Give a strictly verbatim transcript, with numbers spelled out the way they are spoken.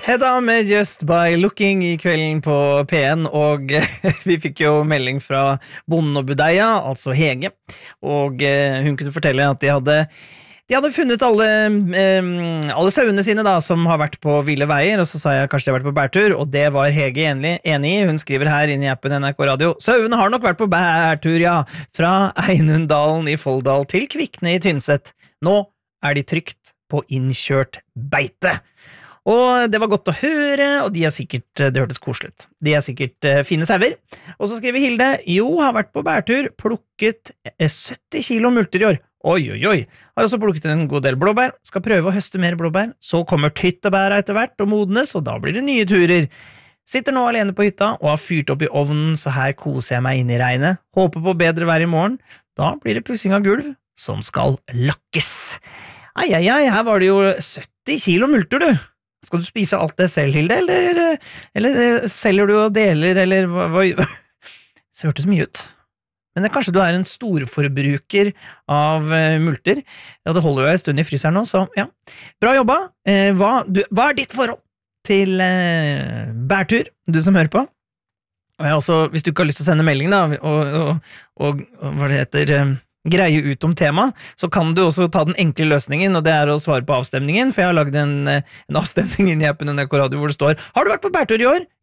Hedda med Just By Looking I kvelden på P en, og vi fikk jo melding fra Bonden og Budeia, altså Hege, og hun kunne fortelle at de hadde De hadde funnet alle, um, alle sauene sine da, som har vært på ville veier, og så sa jeg kanskje de har vært på bærtur, og det var Hege enig, enig I. Hun skriver her inn I appen N R K Radio. Sauene har nok vært på bærtur, ja, fra Einundalen I Folldal til Kvikne I Tynset. Nå er de trygt på innkjørt beite. Og det var godt å høre, og de er sikkert, det hørtes koselig ut. De er sikkert uh, fine sauer. Og så skriver Hilde, jo, har vært på bærtur, plukket sytti kilo multer I år. Oi, oi, oi. Har også plukket en god del blåbær, skal prøve å høste mer blåbær, så kommer tyttebæra etter hvert og modnes, og da blir det nye turer. Sitter nå alene på hytta og har fyrt opp I ovnen, så her koser jeg meg inn I regnet. Håper på bedre vær I morgen. Da blir det pussing av gulv, som skal lakkes. Ai, ai, ai, her var det jo sytti kilo multer, du. Skal du spise alt det selv, Hilde, eller, eller selger du og deler, eller hva? hva? Det hørtes mye ut. Men det, kanskje du er en storforbruker av uh, multer. Ja, det holder jo en stund I fryseren nå, så ja. Bra jobba. Eh, hva, du, hva er ditt forhold til uh, bærtur, du som hører på? Og jeg også, hvis du ikke har lyst til å sende melding da, og, og, og, og hva det heter, um, greie ut om tema, så kan du også ta den enkle løsningen, og det er å svare på avstemningen, for jeg har laget en, en avstemning inn I appen N R K Radio hvor det står, har du vært på bærtur I år?